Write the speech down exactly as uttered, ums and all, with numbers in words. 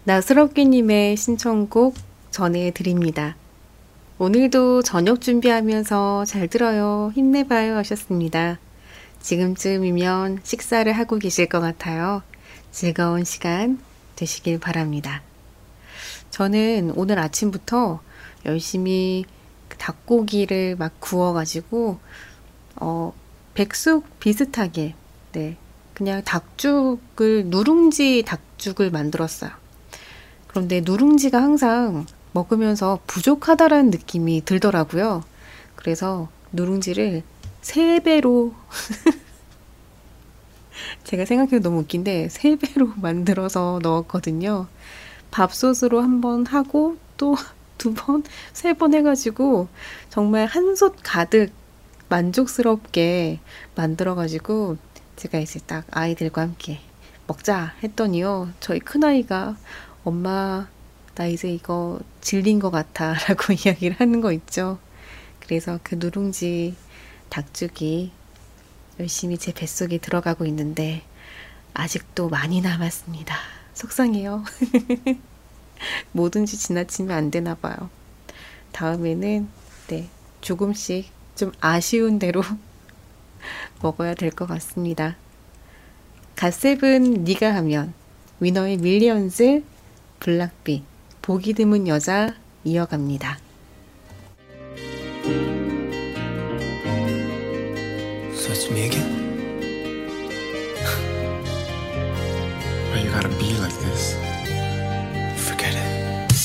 나스럽기님의 신청곡 전해드립니다. 오늘도 저녁 준비하면서 잘 들어요. 힘내봐요 하셨습니다. 지금쯤이면 식사를 하고 계실 것 같아요. 즐거운 시간 되시길 바랍니다. 저는 오늘 아침부터 열심히 닭고기를 막 구워가지고 어, 백숙 비슷하게 네, 그냥 닭죽을 누룽지 닭죽을 만들었어요. 그런데 누룽지가 항상 먹으면서 부족하다라는 느낌이 들더라고요. 그래서 누룽지를 세 배로 제가 생각해도 너무 웃긴데 세 배로 만들어서 넣었거든요. 밥솥으로 한 번 하고 또 두 번, 세 번 해가지고 정말 한솥 가득 만족스럽게 만들어가지고 제가 이제 딱 아이들과 함께 먹자 했더니요. 저희 큰아이가 엄마 나 이제 이거 질린 것 같아 라고 이야기를 하는 거 있죠. 그래서 그 누룽지 닭죽이 열심히 제 뱃속에 들어가고 있는데 아직도 많이 남았습니다. 속상해요. 뭐든지 지나치면 안 되나 봐요. 다음에는 네, 조금씩 좀 아쉬운 대로 먹어야 될 것 같습니다. 갓세븐 네가 하면, 위너의 밀리언즈, 블락비, 보기 드문 여자 이어갑니다. Such me again.